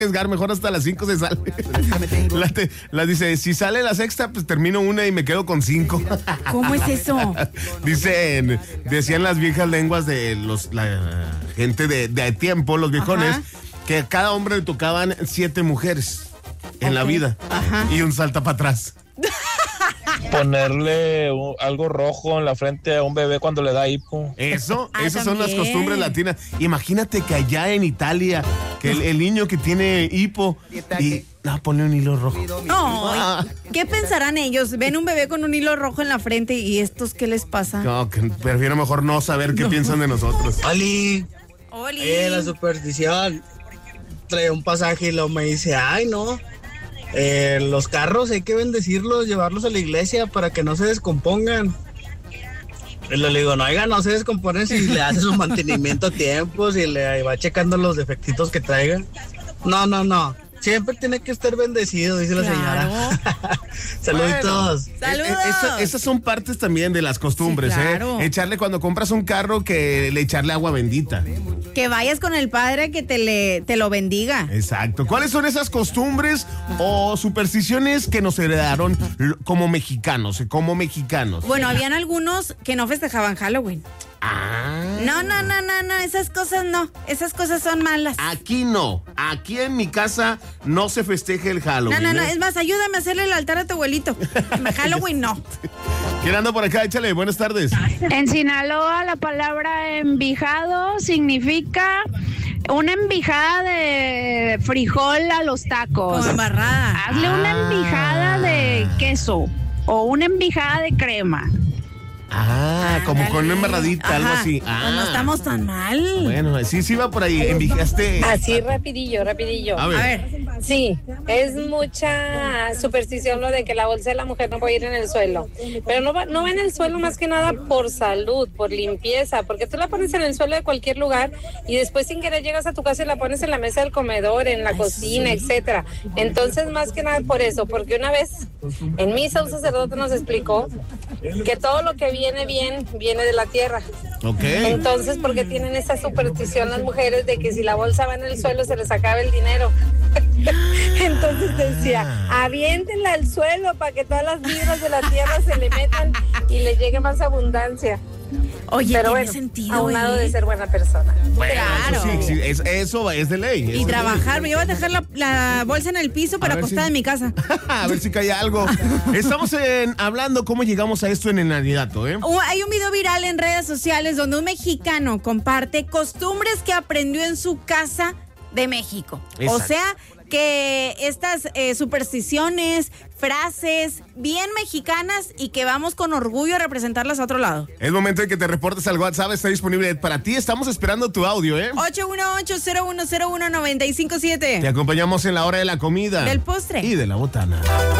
arriesgar, mejor hasta las 5 se sale. La dice, si sale la sexta, pues termino una y me quedo con 5. ¿Cómo es eso? Decían las viejas lenguas de la gente de tiempo, los viejones, que a cada hombre le tocaban 7 mujeres en la vida. Y un salta para atrás. Ponerle algo rojo en la frente a un bebé cuando le da hipo. Esas son las costumbres latinas. Imagínate que allá en Italia, que el niño que tiene hipo y pone un hilo rojo. ¿Qué pensarán ellos? Ven un bebé con un hilo rojo en la frente y ¿estos qué les pasa? No, que prefiero mejor no saber qué piensan de nosotros. ¡Oli! La superstición. Trae un pasaje y luego me dice, ay, no. Los carros hay que bendecirlos, llevarlos a la iglesia para que no se descompongan. Y le digo, no, oiga, no se descomponen si le hace su mantenimiento a tiempo, si le va checando los defectitos que traiga. No. Siempre tiene que estar bendecido, dice la señora. Saluditos. Saludos. Esas son partes también de las costumbres, claro. Echarle cuando compras un carro, que le echarle agua bendita. Que vayas con el padre que te lo bendiga. Exacto. ¿Cuáles son esas costumbres o supersticiones que nos heredaron como mexicanos? Bueno, habían algunos que no festejaban Halloween. No, esas cosas son malas. Aquí no, aquí en mi casa no se festeja el Halloween. No, es más, ayúdame a hacerle el altar a tu abuelito. Halloween no. ¿Quién anda por acá? Échale, buenas tardes. En Sinaloa la palabra envijado significa una envijada de frijol a los tacos. Como embarrada. Hazle una envijada de queso o una envijada de crema. Como con una embarradita, algo así. No estamos tan mal. Bueno, sí va por ahí. Envijaste. Así rapidillo. A ver. Sí, es mucha superstición lo de que la bolsa de la mujer no puede ir en el suelo. Pero no va en el suelo más que nada por salud, por limpieza, porque tú la pones en el suelo de cualquier lugar y después sin querer llegas a tu casa y la pones en la mesa del comedor, en la cocina, etcétera. Entonces, más que nada por eso, porque una vez en misa un sacerdote nos explicó que todo lo que viene bien, viene de la tierra. Entonces, ¿por qué tienen esa superstición las mujeres de que si la bolsa va en el suelo se les acaba el dinero? Entonces decía, aviéntenla al suelo para que todas las vibras de la tierra se le metan y le llegue más abundancia. Oye, pero tiene sentido, a un lado de ser buena persona. Bueno, claro. Eso es de ley. Y trabajar, me iba a dejar la bolsa en el piso, pero acostada en mi casa. A ver si cae algo. Estamos hablando cómo llegamos a esto en el Anidato, Hay un video viral en redes sociales donde un mexicano comparte costumbres que aprendió en su casa de México. Exacto. O sea, que estas supersticiones, frases bien mexicanas y que vamos con orgullo a representarlas a otro lado. Es momento de que te reportes al WhatsApp, está disponible para ti. Estamos esperando tu audio, 818-0101-957. Te acompañamos en la hora de la comida, del postre y de la botana.